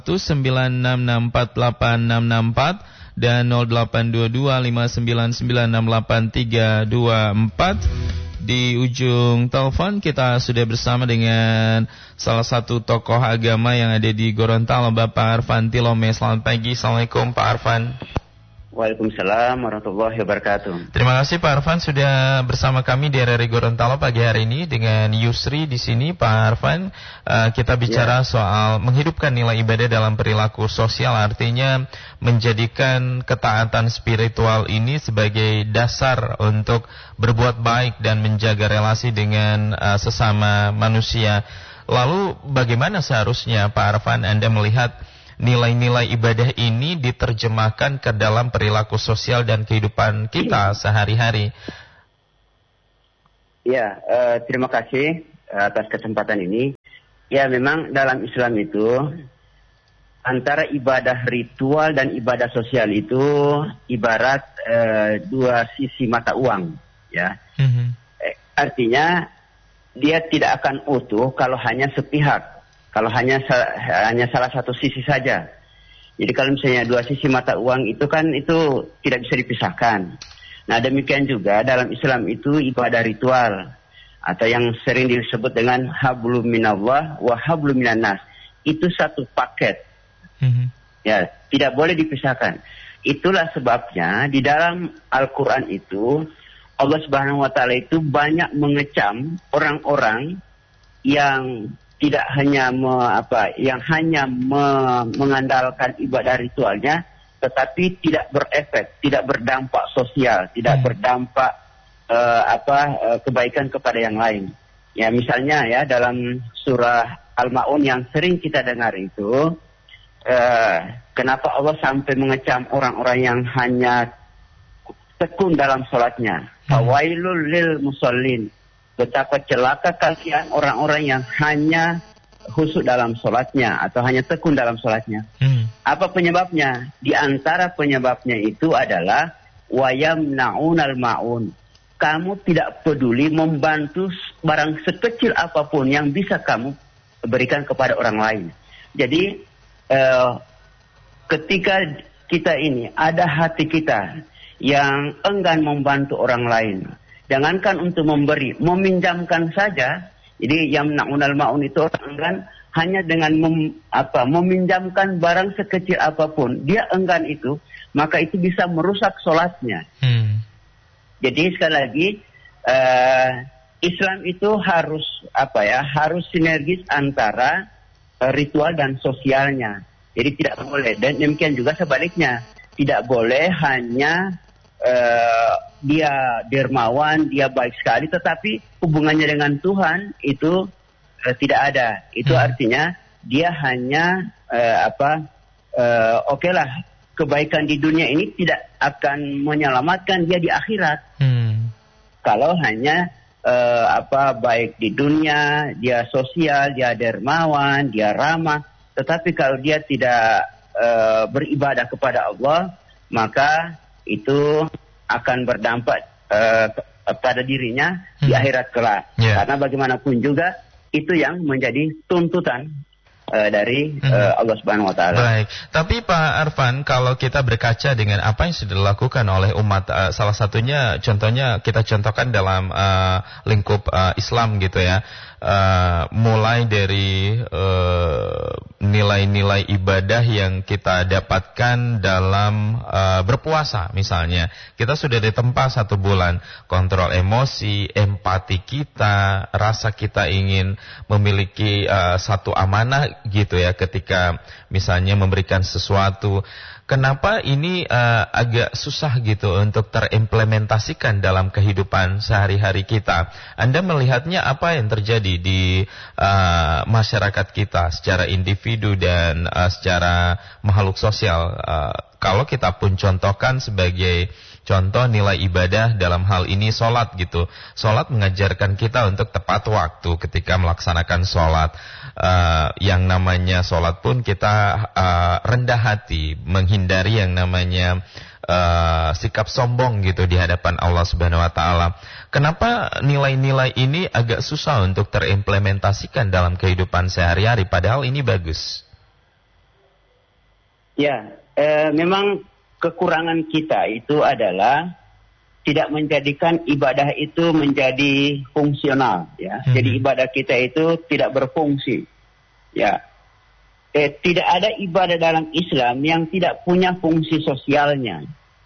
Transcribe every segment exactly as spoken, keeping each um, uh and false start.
sembilan enam enam empat delapan enam enam empat dan nol delapan dua dua lima sembilan sembilan enam delapan tiga dua empat. Di ujung telepon kita sudah bersama dengan salah satu tokoh agama yang ada di Gorontalo, Bapak Arfan Tilome. Selamat pagi. Assalamualaikum Pak Arfan. Waalaikumsalam warahmatullahi wabarakatuh. Terima kasih Pak Arfan sudah bersama kami di R R I Gorontalo pagi hari ini dengan Yusri di sini. Pak Arfan, uh, kita bicara ya. soal menghidupkan nilai ibadah dalam perilaku sosial, artinya menjadikan ketaatan spiritual ini sebagai dasar untuk berbuat baik dan menjaga relasi dengan uh, sesama manusia. Lalu bagaimana seharusnya Pak Arfan Anda melihat nilai-nilai ibadah ini diterjemahkan ke dalam perilaku sosial dan kehidupan kita sehari-hari? Ya, uh, terima kasih atas kesempatan ini. Ya, memang dalam Islam itu antara ibadah ritual dan ibadah sosial itu ibarat uh, dua sisi mata uang, ya. Mm-hmm. Eh, artinya dia tidak akan utuh kalau hanya sepihak. Kalau hanya hanya salah satu sisi saja. Jadi kalau misalnya dua sisi mata uang itu kan itu tidak bisa dipisahkan. Nah demikian juga dalam Islam itu ibadah ritual atau yang sering disebut dengan hablum minallah wa hablum minannas. Itu satu paket. Mm-hmm. Ya, tidak boleh dipisahkan. Itulah sebabnya di dalam Al-Qur'an itu Allah Subhanahu wa taala itu banyak mengecam orang-orang yang tidak hanya me, apa yang hanya me, mengandalkan ibadah ritualnya, tetapi tidak berefek, tidak berdampak sosial, tidak hmm. berdampak uh, apa uh, kebaikan kepada yang lain. Ya misalnya ya dalam surah Al-Maun yang sering kita dengar itu, uh, kenapa Allah sampai mengecam orang-orang yang hanya tekun dalam sholatnya? Fawailul lil musallin. Betapa celaka kalian orang-orang yang hanya khusyuk dalam sholatnya atau hanya tekun dalam sholatnya. Hmm. Apa penyebabnya? Di antara penyebabnya itu adalah wayamnaunal maun. Kamu tidak peduli membantu barang sekecil apapun yang bisa kamu berikan kepada orang lain. Jadi eh, ketika kita ini ada hati kita yang enggan membantu orang lain, jangankan untuk memberi, meminjamkan saja. Jadi yamna'unal ma'un itu orang enggan hanya dengan mem, apa, meminjamkan barang sekecil apapun. Dia enggan itu, maka itu bisa merusak sholatnya. Hmm. Jadi sekali lagi, uh, Islam itu harus apa ya, harus sinergis antara uh, ritual dan sosialnya. Jadi tidak boleh. Dan demikian juga sebaliknya, tidak boleh hanya Uh, dia dermawan, dia baik sekali, tetapi hubungannya dengan Tuhan itu uh, tidak ada. Itu hmm. artinya dia hanya uh, apa? Uh, Oke okay lah, kebaikan di dunia ini tidak akan menyelamatkan dia di akhirat. Hmm. Kalau hanya uh, apa baik di dunia, dia sosial, dia dermawan, dia ramah, tetapi kalau dia tidak uh, beribadah kepada Allah, maka itu akan berdampak uh, pada dirinya hmm. di akhirat kelak. Yeah. Karena bagaimanapun juga itu yang menjadi tuntutan uh, dari uh, hmm. Allah Subhanahu wa taala. Baik. Tapi Pak Arfan, kalau kita berkaca dengan apa yang sudah dilakukan oleh umat, uh, salah satunya contohnya kita contohkan dalam uh, lingkup uh, Islam gitu ya. Uh, mulai dari uh, nilai-nilai ibadah yang kita dapatkan dalam uh, berpuasa misalnya. Kita sudah ditempa satu bulan, kontrol emosi, empati kita, rasa kita ingin memiliki uh, satu amanah gitu ya ketika misalnya memberikan sesuatu. Kenapa ini uh, agak susah gitu untuk terimplementasikan dalam kehidupan sehari-hari kita? Anda melihatnya apa yang terjadi di uh, masyarakat kita secara individu dan uh, secara makhluk sosial? Uh, kalau kita pun contohkan sebagai contoh nilai ibadah dalam hal ini sholat gitu. Sholat mengajarkan kita untuk tepat waktu ketika melaksanakan sholat. Uh, yang namanya sholat pun kita uh, rendah hati, menghindari yang namanya uh, sikap sombong gitu di hadapan Allah Subhanahu wa taala. Kenapa nilai-nilai ini agak susah untuk terimplementasikan dalam kehidupan sehari-hari padahal ini bagus? Ya, eh, memang kekurangan kita itu adalah tidak menjadikan ibadah itu menjadi fungsional, ya. Hmm. Jadi ibadah kita itu tidak berfungsi, ya. Eh, tidak ada ibadah dalam Islam yang tidak punya fungsi sosialnya.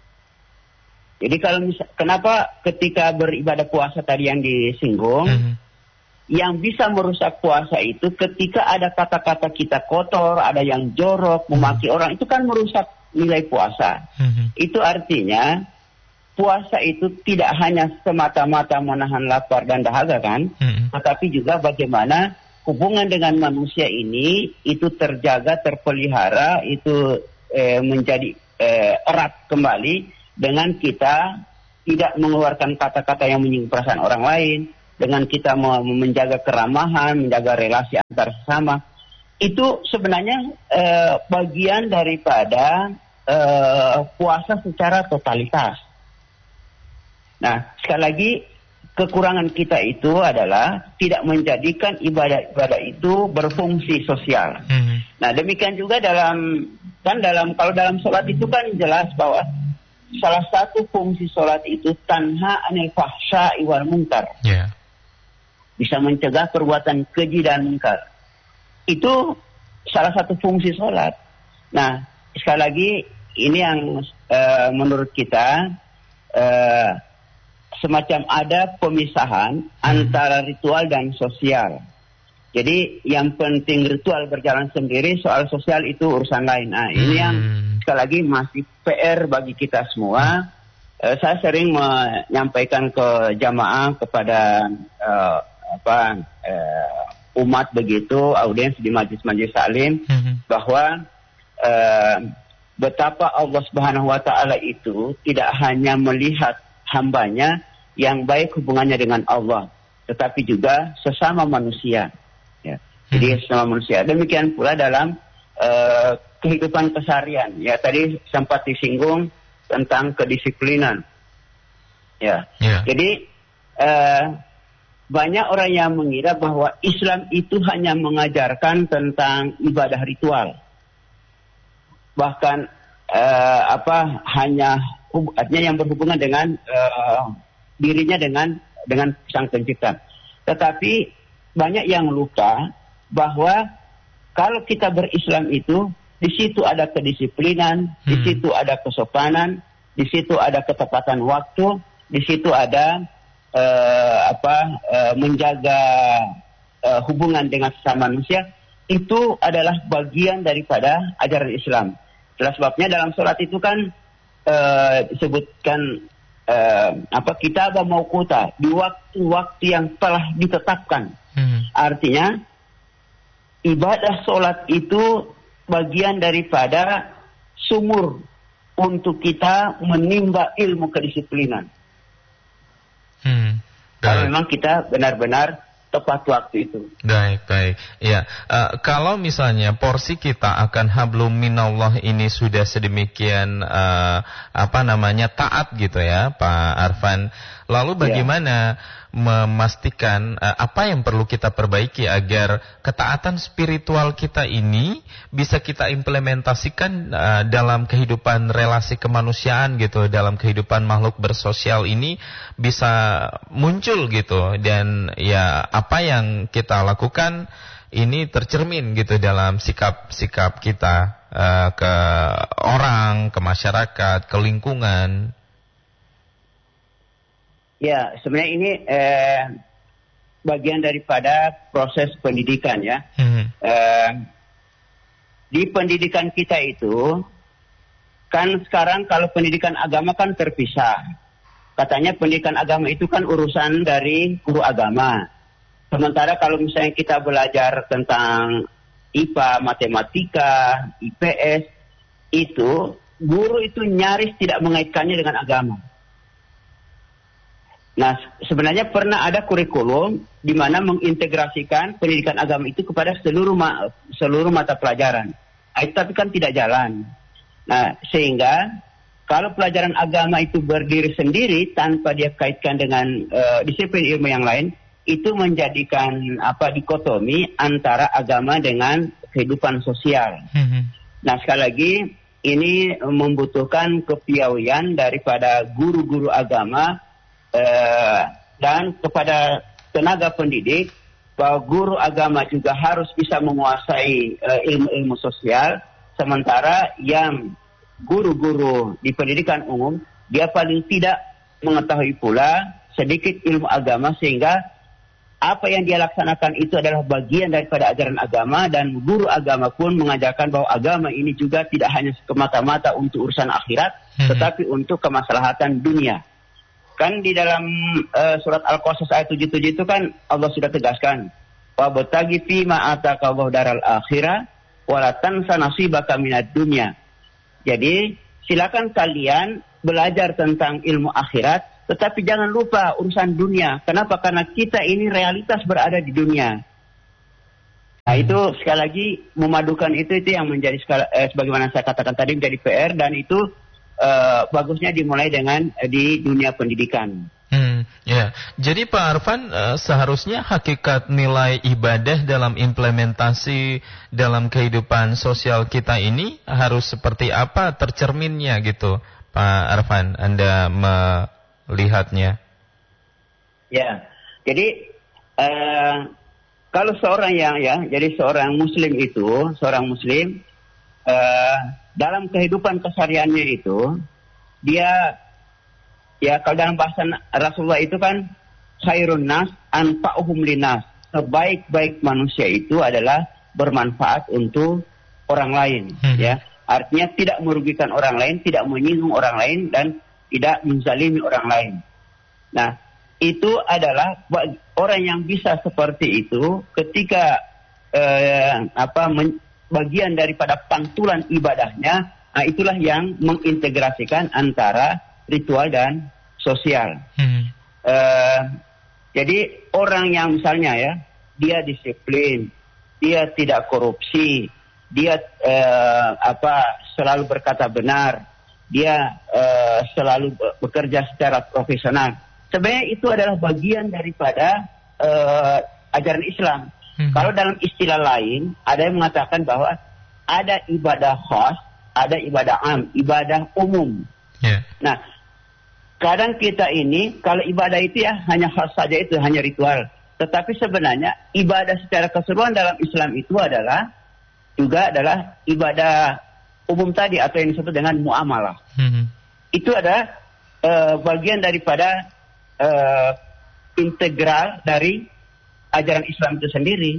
Jadi kalau misal, kenapa ketika beribadah puasa tadi yang disinggung, hmm. yang bisa merusak puasa itu ketika ada kata-kata kita kotor, ada yang jorok, memaki hmm. orang, itu kan merusak nilai puasa. Hmm. Itu artinya puasa itu tidak hanya semata-mata menahan lapar dan dahaga kan, hmm. tetapi juga bagaimana hubungan dengan manusia ini itu terjaga, terpelihara, itu eh, menjadi eh, erat kembali dengan kita tidak mengeluarkan kata-kata yang menyinggung perasaan orang lain, dengan kita menjaga keramahan, menjaga relasi antar sesama. Itu sebenarnya eh, bagian daripada eh, puasa secara totalitas. Nah, sekali lagi kekurangan kita itu adalah tidak menjadikan ibadah-ibadah itu berfungsi sosial. Hmm. Nah, demikian juga dalam kan dalam kalau dalam sholat itu kan jelas bahwa salah satu fungsi sholat itu tanha anil fahsya'i wal munkar. Yeah. Bisa mencegah perbuatan keji dan munkar. Itu salah satu fungsi sholat. Nah, sekali lagi ini yang uh, menurut kita uh, semacam ada pemisahan hmm. antara ritual dan sosial. Jadi yang penting ritual berjalan sendiri, soal sosial itu urusan lain. Nah, ini hmm. yang sekali lagi masih P R bagi kita semua. Uh, saya sering menyampaikan ke jamaah, kepada uh, apa uh, umat begitu, audiens di majlis-majlis taklim, hmm. bahwa uh, betapa Allah Subhanahu wa taala itu tidak hanya melihat hambanya yang baik hubungannya dengan Allah, tetapi juga sesama manusia. Ya. Jadi hmm. sesama manusia. Demikian pula dalam uh, kehidupan keseharian. Ya, tadi sempat disinggung tentang kedisiplinan. Ya. Yeah. Jadi uh, banyak orang yang mengira bahwa Islam itu hanya mengajarkan tentang ibadah ritual. Bahkan uh, apa hanya artinya yang berhubungan dengan uh, dirinya dengan dengan Sang Pencipta. Tetapi banyak yang lupa bahwa kalau kita berislam itu di situ ada kedisiplinan, hmm. di situ ada kesopanan, di situ ada ketepatan waktu, di situ ada uh, apa uh, menjaga uh, hubungan dengan sesama manusia. Itu adalah bagian daripada ajaran Islam. Itulah sebabnya dalam sholat itu kan Uh, disebutkan uh, apa kitab mauquta di waktu-waktu yang telah ditetapkan. Hmm. Artinya ibadah sholat itu bagian daripada sumur untuk kita menimba ilmu kedisiplinan. Hmm. Kalau memang kita benar-benar tepat waktu itu. Baik, baik. Ya, uh, kalau misalnya porsi kita akan hablum minallah ini sudah sedemikian uh, apa namanya taat gitu ya, Pak Arfan. Lalu bagaimana ya. memastikan uh, apa yang perlu kita perbaiki agar ketaatan spiritual kita ini bisa kita implementasikan uh, dalam kehidupan relasi kemanusiaan gitu, dalam kehidupan makhluk bersosial ini bisa muncul gitu, dan ya apa yang kita lakukan ini tercermin gitu dalam sikap-sikap kita uh, ke orang, ke masyarakat, ke lingkungan. Ya, sebenarnya ini eh, bagian daripada proses pendidikan ya. Hmm. Eh, di pendidikan kita itu, kan sekarang kalau pendidikan agama kan terpisah. Katanya pendidikan agama itu kan urusan dari guru agama. Sementara kalau misalnya kita belajar tentang I P A, matematika, I P S, itu guru itu nyaris tidak mengaitkannya dengan agama. Nah, sebenarnya pernah ada kurikulum di mana mengintegrasikan pendidikan agama itu kepada seluruh ma- seluruh mata pelajaran. Tapi kan tidak jalan. Nah, sehingga kalau pelajaran agama itu berdiri sendiri tanpa dia kaitkan dengan uh, disiplin ilmu yang lain, itu menjadikan apa dikotomi antara agama dengan kehidupan sosial. Mm-hmm. Nah, sekali lagi ini membutuhkan kepiawaian daripada guru-guru agama eh, dan kepada tenaga pendidik, bahwa guru agama juga harus bisa menguasai eh, ilmu-ilmu sosial, sementara yang guru-guru di pendidikan umum dia paling tidak mengetahui pula sedikit ilmu agama, sehingga apa yang dia laksanakan itu adalah bagian daripada ajaran agama, dan guru agama pun mengajarkan bahwa agama ini juga tidak hanya semata-mata untuk urusan akhirat, hmm. tetapi untuk kemaslahatan dunia. Kan di dalam uh, surat Al-Qasas ayat tujuh puluh tujuh itu kan Allah sudah tegaskan, wa bataghi fi ma ataka Allahu daral akhirah wa la tansa nasibaka minad dunya. Jadi silakan kalian belajar tentang ilmu akhirat, tetapi jangan lupa urusan dunia. Kenapa? Karena kita ini realitas berada di dunia. Nah, itu sekali lagi memadukan itu itu yang menjadi skala, eh, sebagaimana saya katakan tadi menjadi P R, dan itu eh, bagusnya dimulai dengan eh, di dunia pendidikan. Hmm, ya. Jadi Pak Arfan, eh, seharusnya hakikat nilai ibadah dalam implementasi dalam kehidupan sosial kita ini harus seperti apa tercerminnya gitu, Pak Arfan? Anda me- lihatnya. Ya, jadi uh, kalau seorang yang ya, jadi seorang Muslim itu, seorang Muslim uh, dalam kehidupan kesehariannya itu, dia ya kalau dalam bahasa Rasulullah itu kan khairun nas anfa'uhum linas, sebaik-baik manusia itu adalah bermanfaat untuk orang lain, hmm. ya. Artinya tidak merugikan orang lain, tidak menyinggung orang lain, dan tidak menzalimi orang lain. Nah, itu adalah orang yang bisa seperti itu ketika eh, apa men, bagian daripada pantulan ibadahnya, nah itulah yang mengintegrasikan antara ritual dan sosial. Hmm. Eh, jadi orang yang misalnya ya, dia disiplin, dia tidak korupsi, dia eh, apa selalu berkata benar, dia uh, selalu bekerja secara profesional. Sebenarnya itu adalah bagian daripada uh, ajaran Islam. Hmm. Kalau dalam istilah lain, ada yang mengatakan bahwa ada ibadah khas, ada ibadah am, ibadah umum. Yeah. Nah, kadang kita ini, kalau ibadah itu ya hanya khas saja, itu hanya ritual. Tetapi sebenarnya ibadah secara keseluruhan dalam Islam itu adalah juga adalah ibadah umum tadi, atau yang disebut dengan muamalah. Hmm. Itu adalah uh, bagian daripada uh, integral dari ajaran Islam itu sendiri.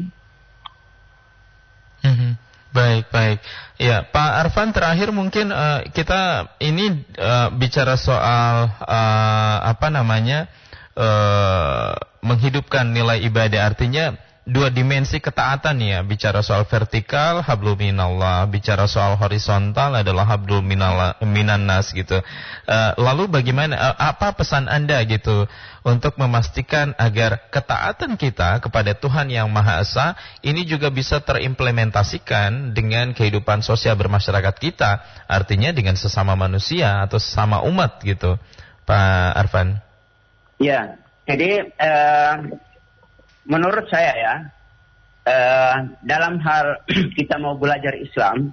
Hmm. Baik, baik. Ya, Pak Arfan, terakhir mungkin uh, kita ini uh, bicara soal uh, apa namanya uh, menghidupkan nilai ibadah, artinya dua dimensi ketaatan ya, bicara soal vertikal hablum minallah, bicara soal horizontal adalah hablum minan nas gitu. Uh, lalu bagaimana, uh, apa pesan Anda gitu untuk memastikan agar ketaatan kita kepada Tuhan yang Maha Esa ini juga bisa terimplementasikan dengan kehidupan sosial bermasyarakat kita, artinya dengan sesama manusia atau sesama umat gitu, Pak Arfan? Ya, jadi uh... menurut saya ya, uh, dalam hal kita mau belajar Islam,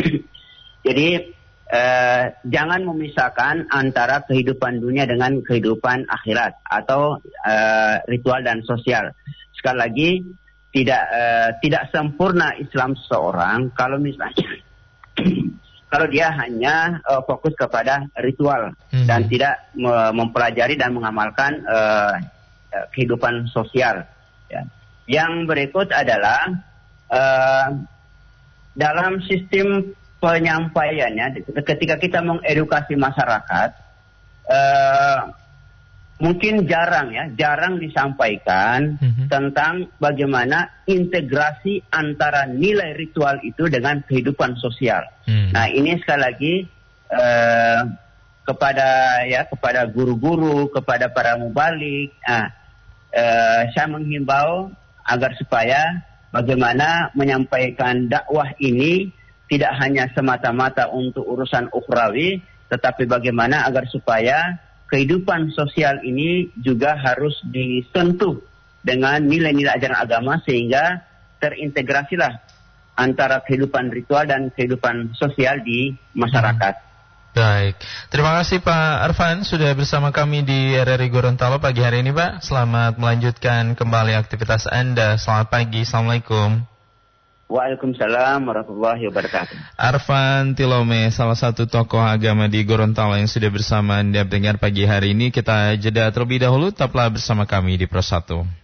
jadi uh, jangan memisahkan antara kehidupan dunia dengan kehidupan akhirat atau uh, ritual dan sosial. Sekali lagi, tidak uh, tidak sempurna Islam seseorang kalau misalnya kalau dia hanya uh, fokus kepada ritual hmm. dan tidak uh, mempelajari dan mengamalkan uh, uh, kehidupan sosial. Ya. Yang berikut adalah uh, dalam sistem penyampaiannya, ketika kita mengedukasi masyarakat, uh, mungkin jarang ya, jarang disampaikan mm-hmm. tentang bagaimana integrasi antara nilai ritual itu dengan kehidupan sosial. Mm. Nah, ini sekali lagi uh, kepada ya kepada guru-guru, kepada para mubalik. Nah, Uh, saya menghimbau agar supaya bagaimana menyampaikan dakwah ini tidak hanya semata-mata untuk urusan ukhrawi, tetapi bagaimana agar supaya kehidupan sosial ini juga harus disentuh dengan nilai-nilai ajaran agama, sehingga terintegrasilah antara kehidupan ritual dan kehidupan sosial di masyarakat. Hmm. Baik, terima kasih Pak Arfan sudah bersama kami di R R I Gorontalo pagi hari ini Pak. Selamat melanjutkan kembali aktivitas Anda. Selamat pagi, Assalamualaikum. Waalaikumsalam warahmatullahi wabarakatuh. Arfan Tilome, salah satu tokoh agama di Gorontalo yang sudah bersama Anda dengar pagi hari ini. Kita jeda terlebih dahulu, tetaplah bersama kami di Pro satu.